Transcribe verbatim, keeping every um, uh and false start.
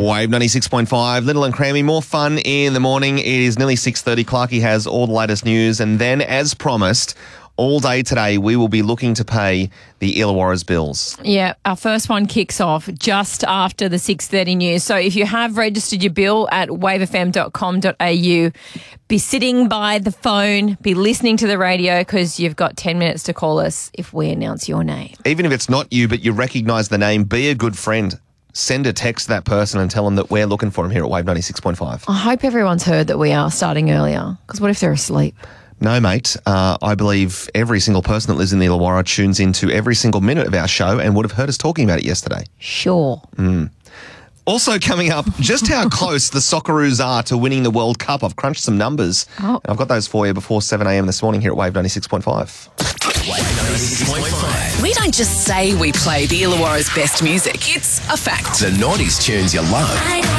Wave ninety-six point five, Little and Crammy, more fun in the morning. It is nearly six thirty. Clarkie has all the latest news. And then, as promised, all day today, we will be looking to pay the Illawarra's bills. Yeah, our first one kicks off just after the six thirty news. So if you have registered your bill at wave f m dot com dot a u, be sitting by the phone, be listening to the radio, because you've got ten minutes to call us if we announce your name. Even if it's not you, but you recognise the name, be a good friend. Send a text to that person and tell them that we're looking for them here at Wave ninety-six point five. I hope everyone's heard that we are starting earlier, because what if they're asleep? No, mate. Uh, I believe every single person that lives in the Illawarra tunes into every single minute of our show and would have heard us talking about it yesterday. Sure. Mm. Also coming up, just how close the Socceroos are to winning the World Cup. I've crunched some numbers. Oh. I've got those for you before seven a.m. this morning here at Wave ninety-six point five. Wave ninety-six point five. We don't just say we play the Illawarra's best music. It's a fact. The noughties tunes you love.